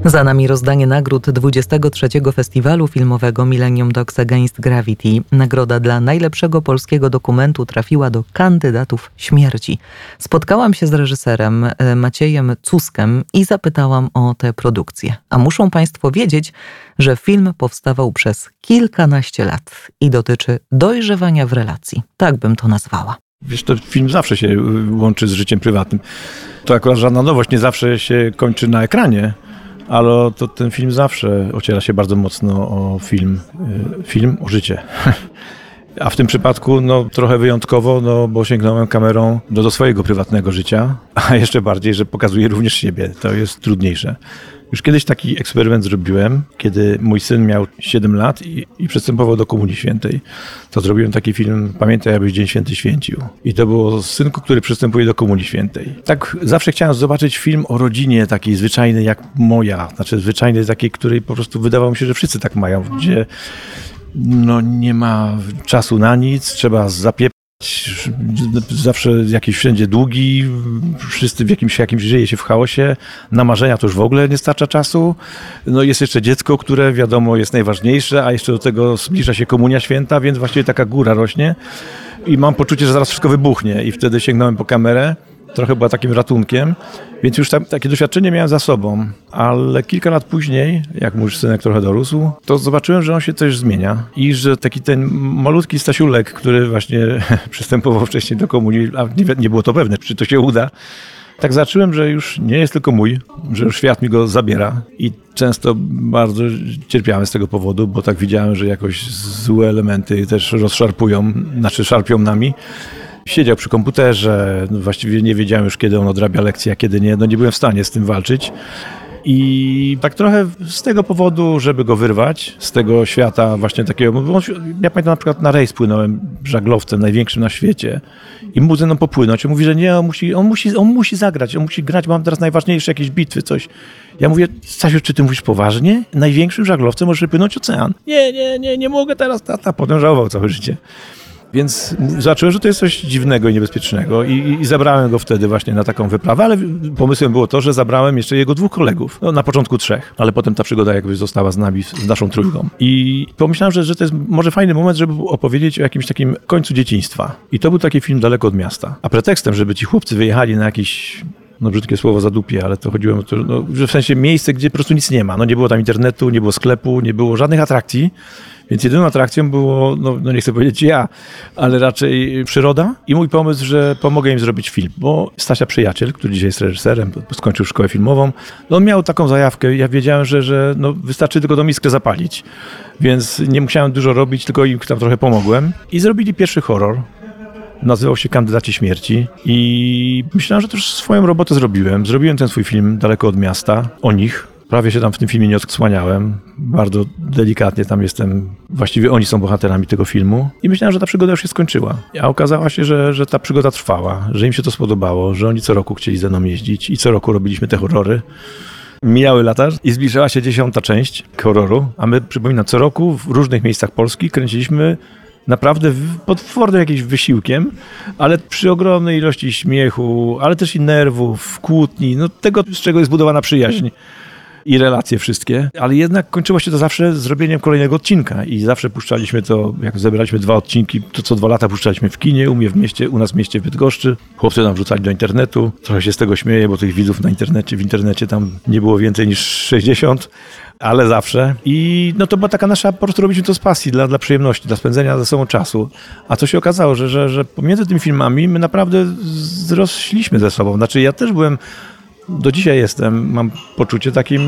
Za nami rozdanie nagród 23. Festiwalu Filmowego Millennium Dogs Against Gravity. Nagroda dla najlepszego polskiego dokumentu trafiła do kandydatów śmierci. Spotkałam się z reżyserem Maciejem Cuskiem i zapytałam o tę produkcję. A muszą Państwo wiedzieć, że film powstawał przez kilkanaście lat i dotyczy dojrzewania w relacji. Tak bym to nazwała. Wiesz, to film zawsze się łączy z życiem prywatnym. To akurat żadna nowość, nie zawsze się kończy na ekranie, ale to ten film zawsze ociera się bardzo mocno o film o życie. A w tym przypadku trochę wyjątkowo, bo sięgnąłem kamerą do swojego prywatnego życia, a jeszcze bardziej, że pokazuje również siebie. To jest trudniejsze. Już kiedyś taki eksperyment zrobiłem, kiedy mój syn miał 7 lat i przystępował do Komunii Świętej. To zrobiłem taki film Pamiętaj, abyś Dzień Święty święcił. I to było synku, który przystępuje do Komunii Świętej. Tak zawsze chciałem zobaczyć film o rodzinie takiej zwyczajnej jak moja. Znaczy zwyczajnej takiej, której po prostu wydawało mi się, że wszyscy tak mają, gdzie nie ma czasu na nic, trzeba zapieprzać. Zawsze jakiś wszędzie długi, wszyscy w jakimś żyje się w chaosie, na marzenia to już w ogóle nie starcza czasu. Jest jeszcze dziecko, które wiadomo jest najważniejsze, a jeszcze do tego zbliża się Komunia Święta, więc właściwie taka góra rośnie i mam poczucie, że zaraz wszystko wybuchnie i wtedy sięgnąłem po kamerę. Trochę była takim ratunkiem, więc już takie doświadczenie miałem za sobą, ale kilka lat później, jak mój synek trochę dorósł, to zobaczyłem, że on się też zmienia i że taki ten malutki Stasiulek, który właśnie przystępował wcześniej do komunii, a nie było to pewne, czy to się uda, tak zacząłem, że już nie jest tylko mój, że już świat mi go zabiera i często bardzo cierpiałem z tego powodu, bo tak widziałem, że jakoś złe elementy też szarpią nami. Siedział przy komputerze, właściwie nie wiedziałem już, kiedy on odrabia lekcje, a kiedy nie. Nie byłem w stanie z tym walczyć. I tak trochę z tego powodu, żeby go wyrwać z tego świata właśnie takiego, bo ja pamiętam na przykład na rejs płynąłem żaglowcem największym na świecie i mógł ze mną popłynąć. On mówi, że nie, on musi zagrać, on musi grać, mam teraz najważniejsze jakieś bitwy, coś. Ja mówię, Stasiu, czy ty mówisz poważnie? Największym żaglowcem możesz płynąć ocean. Nie mogę teraz, tata. Potem żałował całe życie. Więc zacząłem, że to jest coś dziwnego i niebezpiecznego i zabrałem go wtedy właśnie na taką wyprawę, ale pomysłem było to, że zabrałem jeszcze jego 2 kolegów. Na początku 3, ale potem ta przygoda jakby została z nami, z naszą trójką. I pomyślałem, że to jest może fajny moment, żeby opowiedzieć o jakimś takim końcu dzieciństwa. I to był taki film Daleko od miasta. A pretekstem, żeby ci chłopcy wyjechali na jakiś, brzydkie słowo, zadupie, ale to chodziło o to, że w sensie miejsce, gdzie po prostu nic nie ma. Nie było tam internetu, nie było sklepu, nie było żadnych atrakcji. Więc jedyną atrakcją było, nie chcę powiedzieć ja, ale raczej przyroda i mój pomysł, że pomogę im zrobić film. Bo Stasia przyjaciel, który dzisiaj jest reżyserem, skończył szkołę filmową, on miał taką zajawkę. Ja wiedziałem, że wystarczy tylko tą iskrę zapalić. Więc nie musiałem dużo robić, tylko im tam trochę pomogłem. I zrobili pierwszy horror. Nazywał się Kandydaci Śmierci i myślałem, że też swoją robotę zrobiłem. Zrobiłem ten swój film Daleko od miasta, o nich. Prawie się tam w tym filmie nie odsłaniałem. Bardzo delikatnie tam jestem. Właściwie oni są bohaterami tego filmu. I myślałem, że ta przygoda już się skończyła. A okazało się, że ta przygoda trwała, że im się to spodobało, że oni co roku chcieli ze mną jeździć i co roku robiliśmy te horrory. Mijały lata i zbliżała się 10. część horroru, a my, przypominam, co roku w różnych miejscach Polski kręciliśmy naprawdę pod formą jakimś wysiłkiem, ale przy ogromnej ilości śmiechu, ale też i nerwów, kłótni, tego, z czego jest budowana przyjaźń i relacje wszystkie, ale jednak kończyło się to zawsze zrobieniem kolejnego odcinka i zawsze puszczaliśmy to, jak zebraliśmy 2 odcinki, to co 2 lata puszczaliśmy w kinie, u nas w mieście w Bydgoszczy. Chłopcy nam wrzucali do internetu, trochę się z tego śmieję, bo tych widzów w internecie tam nie było więcej niż 60, ale zawsze. I to była taka nasza, po prostu robiliśmy to z pasji, dla przyjemności, dla spędzenia ze sobą czasu. A co się okazało, że pomiędzy tymi filmami my naprawdę zrośliśmy ze sobą. Znaczy ja też byłem, do dzisiaj mam poczucie takim,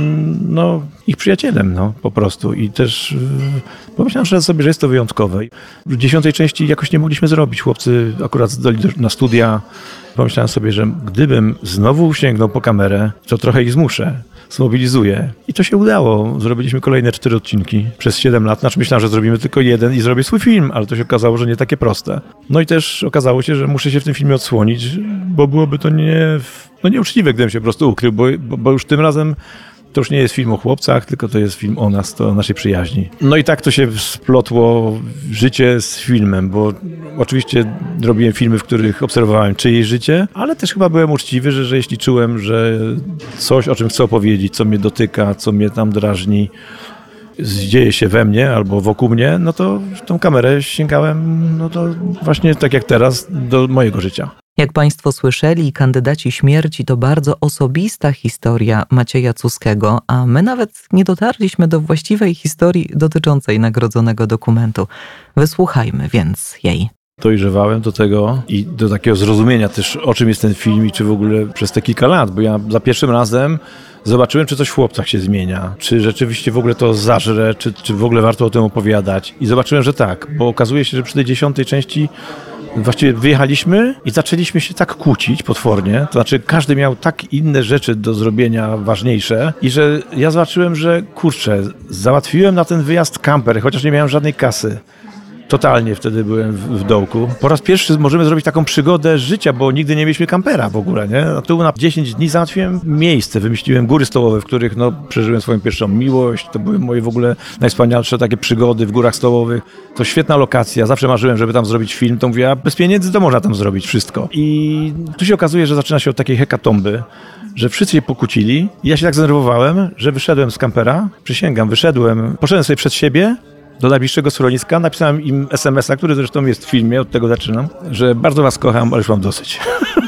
ich przyjacielem, po prostu. I też pomyślałem że jest to wyjątkowe. W 10. części jakoś nie mogliśmy zrobić. Chłopcy akurat zdali na studia. Pomyślałem sobie, że gdybym znowu sięgnął po kamerę, to trochę ich zmuszę, zmobilizuję. I to się udało. Zrobiliśmy kolejne 4 odcinki przez 7 lat. Myślałem, że zrobimy tylko 1 i zrobię swój film, ale to się okazało, że nie takie proste. I też okazało się, że muszę się w tym filmie odsłonić, bo byłoby to nieuczciwe, gdybym się po prostu ukrył, bo już tym razem To już nie jest film o chłopcach, tylko to jest film o nas, to o naszej przyjaźni. No i tak to się splotło życie z filmem, bo oczywiście robiłem filmy, w których obserwowałem czyjeś życie, ale też chyba byłem uczciwy, że jeśli czułem, że coś, o czym chcę opowiedzieć, co mnie dotyka, co mnie tam drażni, dzieje się we mnie albo wokół mnie, no to tą kamerę sięgałem, no to właśnie tak jak teraz, do mojego życia. Jak Państwo słyszeli, Kandydaci śmierci to bardzo osobista historia Macieja Czuskiego, a my nawet nie dotarliśmy do właściwej historii dotyczącej nagrodzonego dokumentu. Wysłuchajmy więc jej. Dojrzewałem do tego i do takiego zrozumienia też, o czym jest ten film i czy w ogóle przez te kilka lat, bo ja za pierwszym razem zobaczyłem, czy coś w chłopcach się zmienia, czy rzeczywiście w ogóle to zażre, czy w ogóle warto o tym opowiadać. I zobaczyłem, że tak, bo okazuje się, że przy tej 10. części właściwie wyjechaliśmy i zaczęliśmy się tak kłócić potwornie, to znaczy każdy miał tak inne rzeczy do zrobienia ważniejsze i że ja zobaczyłem, że kurczę, załatwiłem na ten wyjazd kamper, chociaż nie miałem żadnej kasy. Totalnie wtedy byłem w dołku. Po raz pierwszy możemy zrobić taką przygodę życia, bo nigdy nie mieliśmy kampera w ogóle, nie? A tu na 10 dni załatwiłem miejsce, wymyśliłem góry stołowe, w których przeżyłem swoją pierwszą miłość. To były moje w ogóle najwspanialsze takie przygody w górach stołowych. To świetna lokacja, zawsze marzyłem, żeby tam zrobić film. To mówię, a bez pieniędzy to można tam zrobić wszystko. I tu się okazuje, że zaczyna się od takiej hekatomby, że wszyscy się pokłócili. I ja się tak zdenerwowałem, że wyszedłem z kampera, przysięgam, poszedłem sobie przed siebie, do najbliższego schroniska, napisałem im SMS-a, który zresztą jest w filmie, od tego zaczynam, że bardzo was kocham, ale już mam dosyć.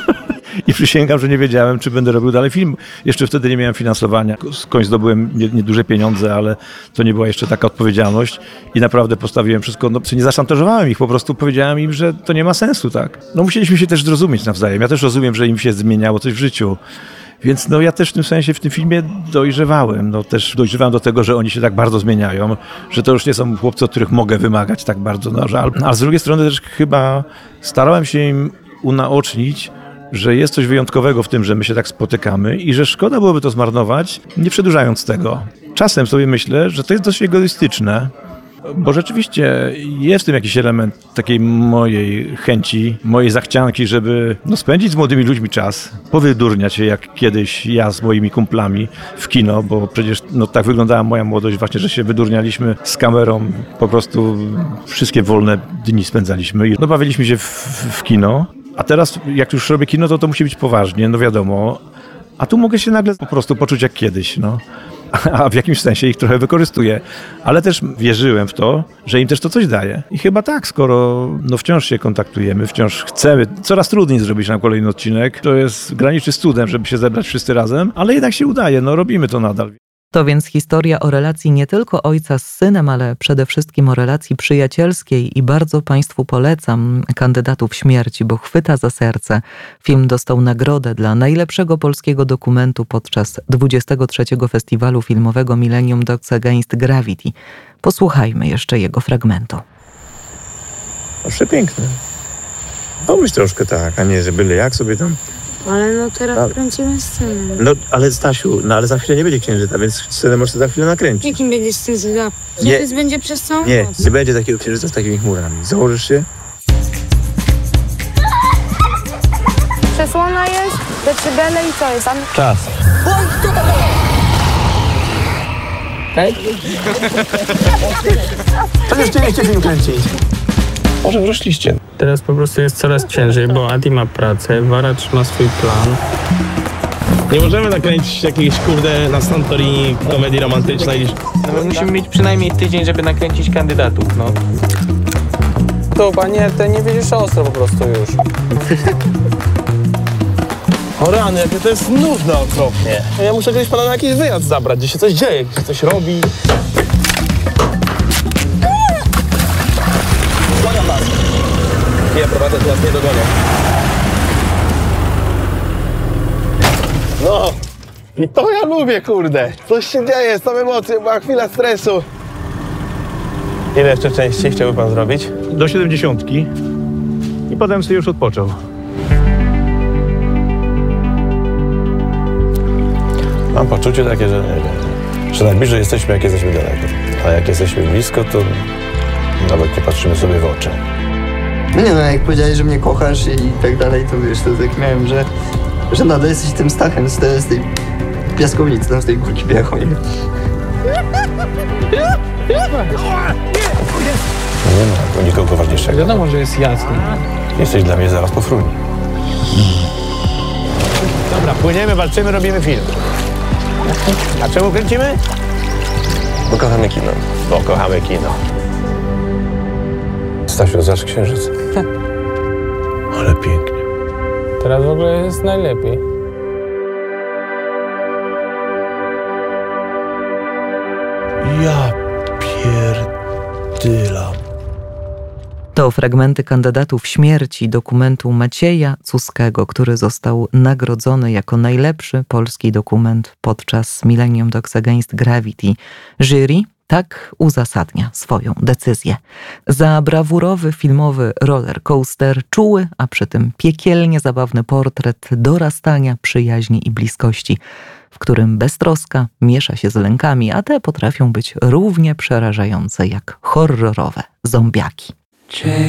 I przysięgam, że nie wiedziałem, czy będę robił dalej film. Jeszcze wtedy nie miałem finansowania. Skądś zdobyłem nieduże pieniądze, ale to nie była jeszcze taka odpowiedzialność. I naprawdę postawiłem wszystko, nie zaszantażowałem ich, po prostu powiedziałem im, że to nie ma sensu, tak. Musieliśmy się też zrozumieć nawzajem. Ja też rozumiem, że im się zmieniało coś w życiu. Więc ja też w tym sensie w tym filmie dojrzewałem. Też dojrzewałem do tego, że oni się tak bardzo zmieniają, że to już nie są chłopcy, od których mogę wymagać tak bardzo. A z drugiej strony też chyba starałem się im unaocznić, że jest coś wyjątkowego w tym, że my się tak spotykamy i że szkoda byłoby to zmarnować, nie przedłużając tego. Czasem sobie myślę, że to jest dość egoistyczne, bo rzeczywiście jest w tym jakiś element takiej mojej chęci, mojej zachcianki, żeby spędzić z młodymi ludźmi czas, powydurniać się jak kiedyś ja z moimi kumplami w kino, bo przecież tak wyglądała moja młodość właśnie, że się wydurnialiśmy z kamerą, po prostu wszystkie wolne dni spędzaliśmy i bawiliśmy się w kino. A teraz jak już robię kino, to musi być poważnie, wiadomo. A tu mogę się nagle po prostu poczuć jak kiedyś, A w jakimś sensie ich trochę wykorzystuję. Ale też wierzyłem w to, że im też to coś daje. I chyba tak, skoro wciąż się kontaktujemy, wciąż chcemy, coraz trudniej zrobić nam kolejny odcinek. To jest graniczy z cudem, żeby się zebrać wszyscy razem, ale jednak się udaje, robimy to nadal. To więc historia o relacji nie tylko ojca z synem, ale przede wszystkim o relacji przyjacielskiej i bardzo Państwu polecam Kandydatów śmierci, bo chwyta za serce. Film dostał nagrodę dla najlepszego polskiego dokumentu podczas 23. Festiwalu Filmowego Millennium Dogs Against Gravity. Posłuchajmy jeszcze jego fragmentu. Przepiękne. Pomyśl troszkę tak, a nie, że byle jak sobie tam... Ale teraz kręcimy scenę. Ale Stasiu, ale za chwilę nie będzie księżyca, więc scenę możesz za chwilę nakręcić. Jakim będzie księżyca? Księżyc będzie przez całą Nie, noc. nie będzie takiego księżyca z takimi chmurami. Założysz się? Przesłona jest, decybele i co jest tam? Czas. Hej? To jeszcze nie chcę film kręcić. Może wróciliście. Teraz po prostu jest coraz ciężej, bo Adi ma pracę, Waracz ma swój plan. Nie możemy nakręcić jakiejś na Santorini komedii romantycznej. My musimy mieć przynajmniej tydzień, żeby nakręcić kandydatów, To panie, to nie wiedziesz ostro po prostu już. O rany, jakie to jest nudne okropnie. Ja muszę kiedyś pana na jakiś wyjazd zabrać, gdzie się coś dzieje, gdzie się coś robi. Zgoniam was. Nie, prowadzę, to was nie dogonię. I to ja lubię, kurde. Coś się dzieje, są emocje, była chwila stresu. Ile jeszcze częściej chciałby pan zrobić? Do 70. I potem sobie już odpoczął. Mam poczucie takie, że nie wiem, że najbliżej jesteśmy, jak jesteśmy daleko. A jak jesteśmy blisko, to nawet nie patrzymy sobie w oczy. Jak powiedziałeś, że mnie kochasz i tak dalej, to wiesz, to tak miałem, że nadal jesteś tym Stachem z tej piaskownicy tam z tej górki wjechał. No nie ma nikogo poważniejszego. Wiadomo, że jest jasne. Jesteś dla mnie zaraz po fruni. Dobra, płyniemy, walczymy, robimy film. A czemu kręcimy? Bo kochamy kino. Bo kochamy kino. Stasiu, zobacz księżyc. Ale pięknie. Teraz w ogóle jest najlepiej. Ja pierdylam. To fragmenty kandydatów śmierci dokumentu Macieja Cuskiego, który został nagrodzony jako najlepszy polski dokument podczas Millennium Dogs Against Gravity. Jury tak uzasadnia swoją decyzję. Za brawurowy filmowy roller coaster, czuły, a przy tym piekielnie zabawny portret dorastania, przyjaźni i bliskości, w którym beztroska miesza się z lękami, a te potrafią być równie przerażające jak horrorowe zombiaki.